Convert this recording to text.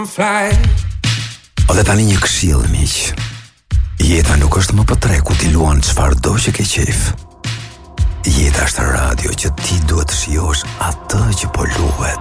Dhe tani një këshill miq. Jeta nuk është më për tre ku ti luan çfarëdo që ke qejf. Jeta është radio që ti duhet të shijosh atë që po luhet.